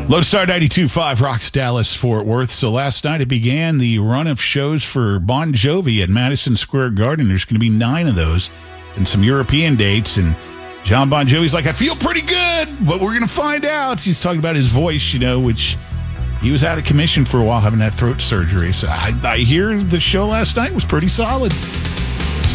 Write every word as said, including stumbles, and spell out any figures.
Lodestar ninety-two point five rocks Dallas, Fort Worth. So last night it began the run of shows for Bon Jovi at Madison Square Garden. There's going to be nine of those and some European dates. And John Bon Jovi's like, I feel pretty good, but we're going to find out. He's talking about his voice, you know, which he was out of commission for a while having that throat surgery. So I, I hear the show last night was pretty solid.